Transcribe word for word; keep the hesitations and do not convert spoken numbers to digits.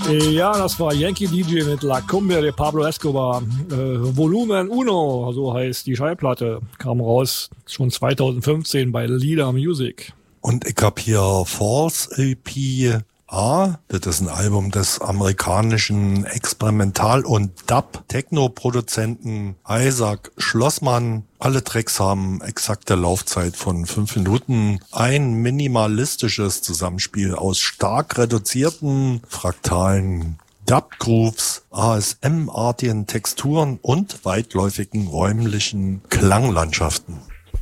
Ja, das war Yankee D J mit La Cumbia de Pablo Escobar. Äh, Volumen Uno, so heißt die Schallplatte, kam raus schon zweitausendfünfzehn bei Lida Music. Und ich hab hier False L P A, das ist ein Album des amerikanischen Experimental- und Dub-Techno-Produzenten Isaac Schlossmann. Alle Tracks haben exakte Laufzeit von fünf Minuten. Ein minimalistisches Zusammenspiel aus stark reduzierten, fraktalen Dub-Grooves, A S M-artigen Texturen und weitläufigen räumlichen Klanglandschaften.